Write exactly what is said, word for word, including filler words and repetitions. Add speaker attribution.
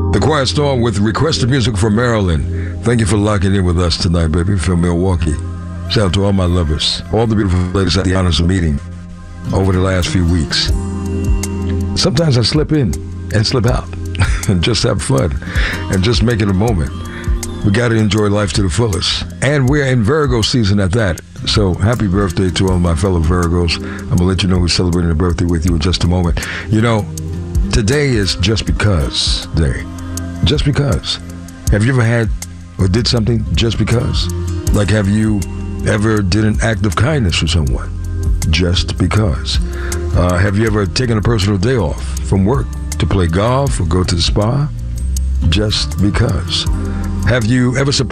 Speaker 1: The Quiet Storm with requested music from Maryland. Thank you for locking in with us tonight, baby, from Milwaukee. Shout out to all my lovers, all the beautiful ladies at the honors of meeting over the last few weeks. Sometimes I slip in and slip out and just have fun and just make it a moment. We got to enjoy life to the fullest. And we're in Virgo season at that. So happy birthday to all my fellow Virgos. I'm going to let you know who's celebrating a birthday with you in just a moment. You know, today is Just Because Day. Just because. Have you ever had or did something just because? Like, have you ever did an act of kindness for someone? Just because. Uh, have you ever taken a personal day off from work to play golf or go to the spa? Just because. Have you ever supported